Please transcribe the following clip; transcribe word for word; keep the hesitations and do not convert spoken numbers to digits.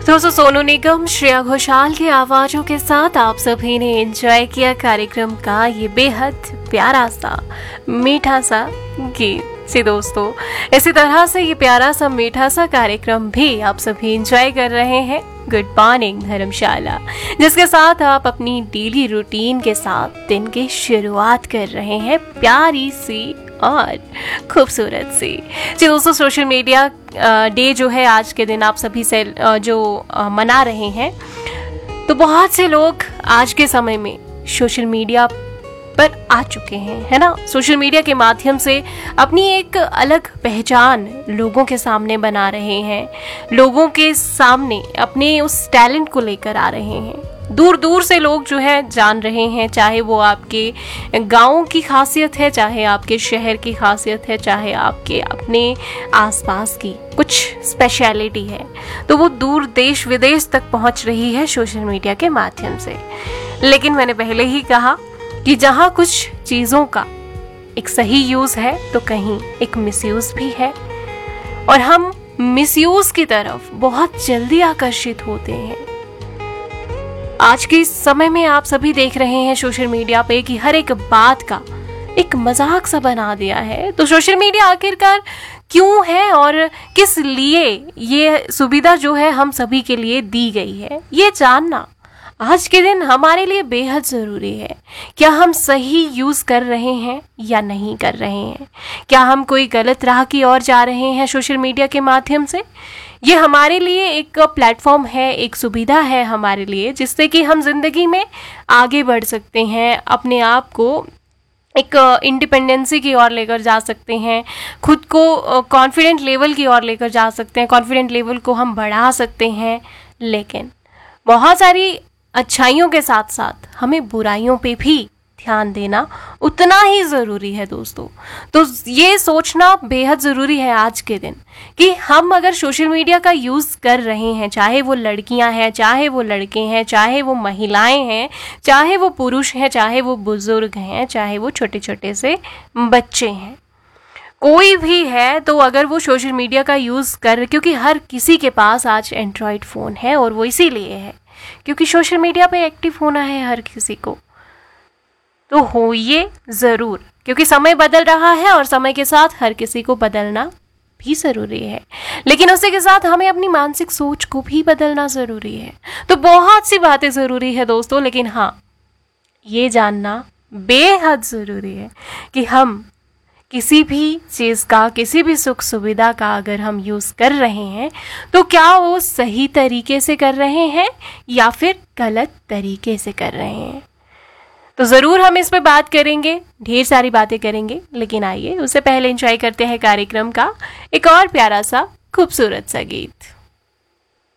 दोस्तों, सोनू निगम, श्रेया घोषाल की आवाजों के साथ आप सभी ने एंजॉय किया कार्यक्रम का ये बेहद प्यारा सा मीठा सा गीत। जी दोस्तों, इसी तरह से ये प्यारा सा मीठा सा कार्यक्रम भी आप सभी एंजॉय कर रहे हैं गुड मॉर्निंग धर्मशाला, जिसके साथ आप अपनी डेली रूटीन के साथ दिन की शुरुआत कर रहे हैं प्यारी सी और खूबसूरत सी। जी दोस्तों, सोशल मीडिया डे जो है आज के दिन आप सभी से जो मना रहे हैं, तो बहुत से लोग आज के समय में सोशल मीडिया पर आ चुके हैं, है ना। सोशल मीडिया के माध्यम से अपनी एक अलग पहचान लोगों के सामने बना रहे हैं, लोगों के सामने अपने उस टैलेंट को लेकर आ रहे हैं। दूर दूर से लोग जो है जान रहे हैं, चाहे वो आपके गाँव की खासियत है, चाहे आपके शहर की खासियत है, चाहे आपके अपने आसपास की कुछ स्पेशलिटी है, तो वो दूर देश विदेश तक पहुंच रही है सोशल मीडिया के माध्यम से। लेकिन मैंने पहले ही कहा कि जहाँ कुछ चीज़ों का एक सही यूज़ है तो कहीं एक मिसयूज़ भी है, और हम मिसयूज़ की तरफ बहुत जल्दी आकर्षित होते हैं। आज के समय में आप सभी देख रहे हैं सोशल मीडिया पे कि हर एक बात का एक मजाक सा बना दिया है। तो सोशल मीडिया आखिरकार क्यों है और किस लिए ये सुविधा जो है हम सभी के लिए दी गई है, ये जानना आज के दिन हमारे लिए बेहद ज़रूरी है। क्या हम सही यूज़ कर रहे हैं या नहीं कर रहे हैं? क्या हम कोई गलत राह की ओर जा रहे हैं सोशल मीडिया के माध्यम से? ये हमारे लिए एक प्लेटफॉर्म है, एक सुविधा है हमारे लिए, जिससे कि हम जिंदगी में आगे बढ़ सकते हैं, अपने आप को एक इंडिपेंडेंसी की ओर लेकर जा सकते हैं, खुद को कॉन्फिडेंट लेवल की ओर लेकर जा सकते हैं, कॉन्फिडेंट लेवल को हम बढ़ा सकते हैं। लेकिन बहुत सारी अच्छाइयों के साथ साथ हमें बुराइयों पे भी ध्यान देना उतना ही ज़रूरी है दोस्तों। तो ये सोचना बेहद ज़रूरी है आज के दिन कि हम अगर सोशल मीडिया का यूज़ कर रहे हैं, चाहे वो लड़कियां हैं, चाहे वो लड़के हैं, चाहे वो महिलाएं हैं, चाहे वो पुरुष हैं, चाहे वो बुजुर्ग हैं, चाहे वो छोटे छोटे से बच्चे हैं, कोई भी है, तो अगर वो सोशल मीडिया का यूज़ कर, क्योंकि हर किसी के पास आज एंड्रॉयड फ़ोन है, और वो इसीलिए है क्योंकि सोशल मीडिया पे एक्टिव होना है हर किसी को, तो होइए ज़रूर, क्योंकि समय बदल रहा है और समय के साथ हर किसी को बदलना भी ज़रूरी है। लेकिन उसी के साथ हमें अपनी मानसिक सोच को भी बदलना ज़रूरी है। तो बहुत सी बातें ज़रूरी है दोस्तों, लेकिन हाँ, ये जानना बेहद ज़रूरी है कि हम किसी भी चीज़ का, किसी भी सुख सुविधा का अगर हम यूज़ कर रहे हैं तो क्या वो सही तरीके से कर रहे हैं या फिर गलत तरीके से कर रहे हैं। तो ज़रूर हम इस पे बात करेंगे, ढेर सारी बातें करेंगे, लेकिन आइए उससे पहले एंजॉय करते हैं कार्यक्रम का एक और प्यारा सा खूबसूरत सा गीत।